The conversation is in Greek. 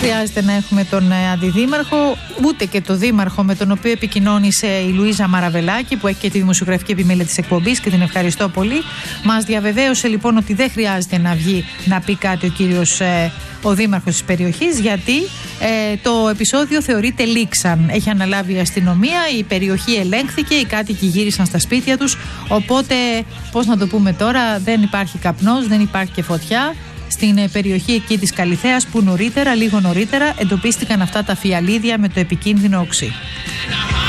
χρειάζεται να έχουμε τον αντιδήμαρχο, ούτε και το δήμαρχο με τον οποίο επικοινώνησε η Λουίζα Μαραβελάκη, που έχει και τη δημοσιογραφική επιμέλεια της εκπομπής και την ευχαριστώ πολύ. Μας διαβεβαίωσε λοιπόν ότι δεν χρειάζεται να βγει να πει κάτι ο δήμαρχος της περιοχής, γιατί το επεισόδιο θεωρείται λήξαν. Έχει αναλάβει η αστυνομία, η περιοχή ελέγχθηκε, οι κάτοικοι γύρισαν στα σπίτια τους, οπότε πώς να το πούμε τώρα, δεν υπάρχει καπνός, δεν υπάρχει και φωτιά στην περιοχή εκεί της Καλιθέας, που λίγο νωρίτερα εντοπίστηκαν αυτά τα φιαλίδια με το επικίνδυνο οξύ.